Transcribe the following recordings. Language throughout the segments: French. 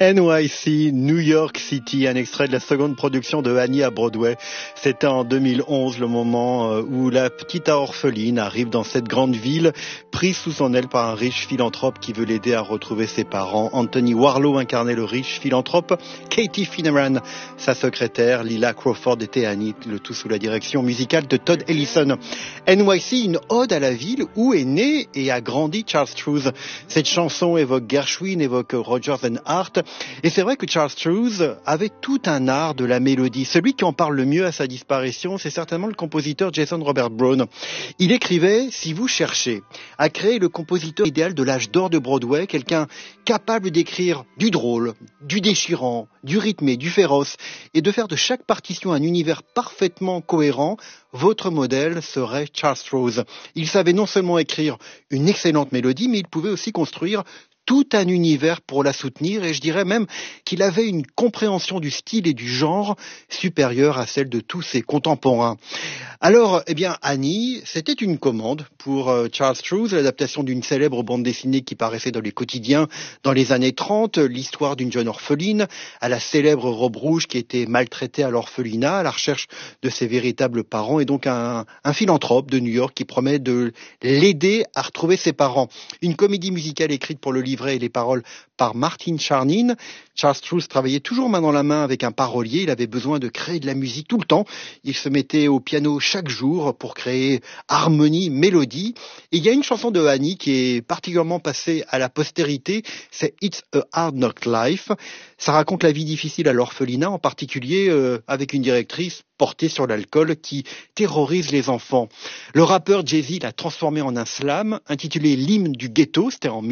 NYC, New York City, un extrait de la seconde production de Annie à Broadway. C'était en 2011, le moment où la petite orpheline arrive dans cette grande ville, prise sous son aile par un riche philanthrope qui veut l'aider à retrouver ses parents. Anthony Warlow incarnait le riche philanthrope, Katie Finneran, sa secrétaire, Lila Crawford était Annie, le tout sous la direction musicale de Todd Ellison. NYC, une ode à la ville où est né et a grandi Charles Strouse. Cette chanson évoque Gershwin, évoque Rodgers and Hart. Et c'est vrai que Charles Strouse avait tout un art de la mélodie. Celui qui en parle le mieux à sa disparition, c'est certainement le compositeur Jason Robert Brown. Il écrivait, si vous cherchez à créer le compositeur idéal de l'âge d'or de Broadway, quelqu'un capable d'écrire du drôle, du déchirant, du rythmé, du féroce, et de faire de chaque partition un univers parfaitement cohérent, votre modèle serait Charles Strouse. Il savait non seulement écrire une excellente mélodie, mais il pouvait aussi construire tout un univers pour la soutenir, et je dirais même qu'il avait une compréhension du style et du genre supérieure à celle de tous ses contemporains. Alors, Annie, c'était une commande pour Charles Strouse, l'adaptation d'une célèbre bande dessinée qui paraissait dans les quotidiens dans les années 30, l'histoire d'une jeune orpheline, à la célèbre robe rouge qui était maltraitée à l'orphelinat, à la recherche de ses véritables parents, et donc un philanthrope de New York qui promet de l'aider à retrouver ses parents. Une comédie musicale écrite pour le livret et les paroles par Martin Charnin. Charles Strouse travaillait toujours main dans la main avec un parolier. Il avait besoin de créer de la musique tout le temps. Il se mettait au piano chaque jour pour créer harmonie, mélodie. Et il y a une chanson de Annie qui est particulièrement passée à la postérité. C'est It's a Hard Knock Life. Ça raconte la vie difficile à l'orphelinat, en particulier avec une directrice portée sur l'alcool qui terrorise les enfants. Le rappeur Jay-Z l'a transformé en un slam intitulé L'hymne du ghetto, c'était en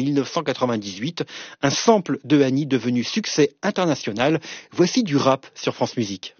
1998, un sample de Annie devenu succès international. Voici du rap sur France Musique.